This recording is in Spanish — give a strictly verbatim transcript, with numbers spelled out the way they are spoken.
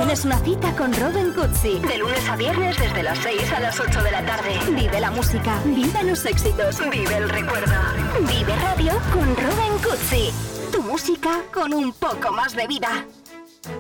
Tienes una cita con Robin Cutsi. De lunes a viernes desde las seis a las ocho de la tarde. Vive la música, vive los éxitos, vive el recuerdo. Vive Radio con Robin Cutsi. Tu música con un poco más de vida.